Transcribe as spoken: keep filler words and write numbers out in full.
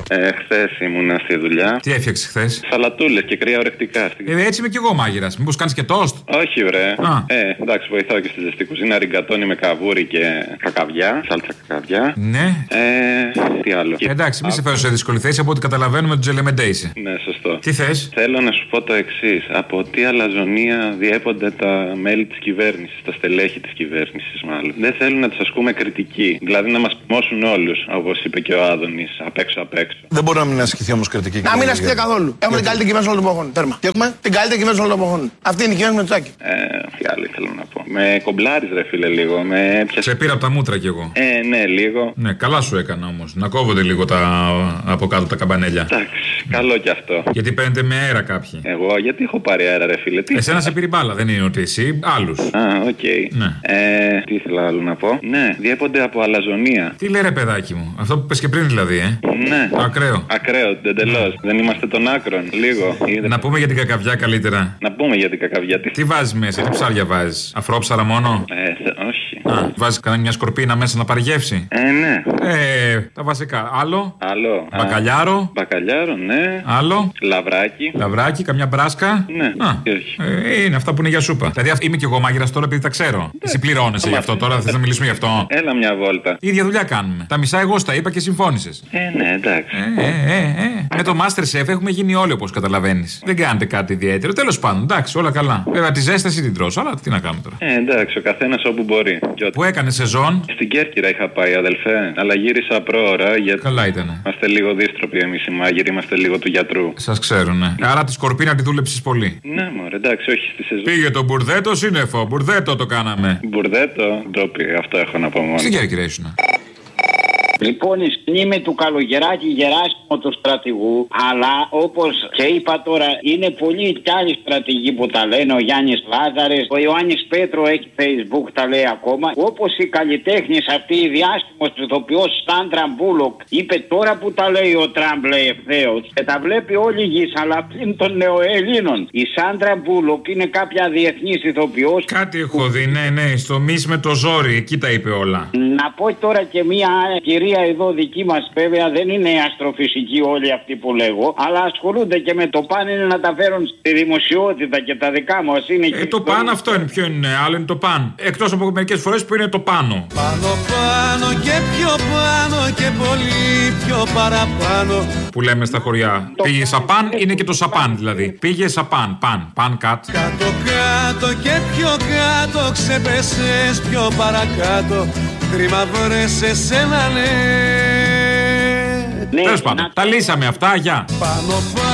Ε, χθες ήμουνα στη δουλειά. Τι έφτιαξε χθες? Σαλατούλες και κρύα ορεκτικά. Ε, έτσι είμαι κι εγώ μάγειρας. Μήπως κάνεις και τόστ? Όχι, βρε. Α. Ε, εντάξει, βοηθάω και στη ζεστή κουζίνα. Ριγκατόνι με καβούρι και κακαβιά. Σάλτσα κακαβιά. Ναι. Ε, τι άλλο. Ε, εντάξει, μη σε φέρω σε δύσκολη θέση. Από ό,τι καταλαβαίνουμε, του Τζελεμεντέ είσαι. Ναι, σωστό. Τι θες? Θέλω να σου πω το εξής. Από τι αλαζονία διέπονται τα μέλη της κυβέρνησης, τα στελέχη της κυβέρνησης, μάλλον. Δεν θέλουν να τους ασκούμε κριτική. Δηλαδή να μας μόσουν όλους, όπως είπε και ο Άδωνης, απ' έξω απ' έξω. Δεν μπορεί να μην ασκηθεί όμως κριτική. Να μην ασκηθεί καθόλου. Έχουμε την καλύτερη κυβέρνηση όλων των εποχών. Τέρμα. Και έχουμε την καλύτερη κυβέρνηση όλων των εποχών. Αυτή είναι η κυβέρνηση με Τσάκη. Ε, τι άλλο θέλω να πω. Με κομπλάρεις, ρε φίλε, λίγο. Με πιασ... Σε πήρα από τα μούτρα κι εγώ. Ε, ναι, λίγο. Ναι, καλά σου έκανα όμως. Να κόβονται λίγο τα... από κάτω τα καμπανέλια. Εντάξει, καλό κι αυτό. Γιατί παίρνετε με αέρα κάποιοι. Εγώ, γιατί έχω πάρει αέρα, ρε φίλε. Τι... Εσένα σε πήρε μπάλα, δεν είναι ότι εσύ, άλλους. Α, οκ. Okay. Ναι. Ε, τι ήθελα άλλο να πω. Ναι, διέπονται από αλαζονία. Τι λέει ρε παιδάκι μου, αυτό που πες και πριν δηλαδή, ε. Ναι. Ακραίο. Ακραίο, εντελώς. Δεν είμαστε των άκρων. Λίγο. Είδε... Να πούμε για την κακαβιά καλύτερα. Να πούμε για την κακαβιά. Τι, τι βάζεις μέσα, τι ψάρια βάζεις? Αφρόψαρα μόνο? Ε, θε... όχι. Α, βάζεις κανένα μια σκορπίνα μέσα να πάρει γεύση? Ε, ναι. Ε, τα βασικά. Άλλο. Άλλο. Μπακαλιάρο. Α, μπακαλιάρο, ναι. Άλλο. Λαβράκι. Λαβράκι, καμιά μπράσκα. Ναι. Α, όχι. Ε, είναι αυτά που είναι για σούπα. Δηλαδή είμαι κι εγώ μάγειρας τώρα επειδή τα ξέρω. Ναι. Εσύ πληρώνεσαι γι' αυτό τώρα, θες να μιλήσουμε γι' αυτό? Έλα μια βόλτα. Η ίδια δουλειά κάνουμε. Τα μισά εγώ στα είπα και συμφώνησες. Ε, ναι, εντάξει. Ε, ε, ε, ε. Με το MasterChef έχουμε γίνει όλοι όπως καταλαβαίνεις. Δεν κάνετε κάτι ιδιαίτερο. Τέλος πάντων, εντάξει, όλα καλά. Βέβαια τη ζέσταση την τρως, αλλά τι να κάνουμε τώρα. Ε, εντάξει, ο καθένας όπου μπορεί. Που έκανε σεζόν? Στην Κέρκυρα είχα πάει, αδελφέ. Αλλά γύρισα πρόωρα γιατί. Καλά ήτανε. Είμαστε λίγο δύστροποι εμείς οι μάγειροι, είμαστε λίγο του γιατρού. Σας ξέρω, ναι. Άρα τη σκορπίνα τη δούλεψες πολύ. Ναι, μωρέ, εντάξει, όχι στη σεζόν. Πήγε το μπουρδέτο σύννεφο. Μπουρδέτο το κάναμε. Μπουρδέτο, ντόπι, αυτό έχω να πω μόνο. Στην Κέρκυρα ήσουνα. Λοιπόν, η σκηνή του Καλογεράκη Γεράσιμο του στρατηγού, αλλά όπως και είπα τώρα, είναι πολλοί κι άλλοι στρατηγοί που τα λένε. Ο Γιάννης Λάζαρες, ο Ιωάννης Πέτρο έχει Facebook, τα λέει ακόμα. Όπως η καλλιτέχνης αυτή, η διάσημος ηθοποιός Σάντρα Μπούλοκ, είπε τώρα που τα λέει ο Τραμπ, λέει ευθέως, και τα βλέπει όλη η γης, αλλά πλην των νεοελλήνων. Η Σάντρα Μπούλοκ είναι κάποια διεθνής ηθοποιός. Κάτι έχω που... δει, ναι, ναι, στο Μης με το ζόρι, εκεί τα είπε όλα. Να πω τώρα και μία κυρία εδώ δική μας, βέβαια δεν είναι αστροφυσικοί όλοι αυτοί που λέγω, αλλά ασχολούνται και με το παν, είναι να τα φέρουν στη δημοσιότητα και τα δικά μας είναι. Ε, το παν αυτό είναι, ποιο είναι, άλλο είναι το παν. Εκτός από μερικές φορές που είναι το πάνω. Πάνω πάνω και πιο πάνω και πολύ πιο παραπάνω. Που λέμε στα χωριά. Το... Πήγε σαπάν, είναι και το σαπάν δηλαδή. Πήγε σαπάν, παν, παν κατ. Κάτω κάτω και πιο κάτω, ξεπέσες πιο παρακάτω. Κρίμα βρες εσένα, ναι. Τέλος πάντων, τα λύσαμε αυτά, γεια.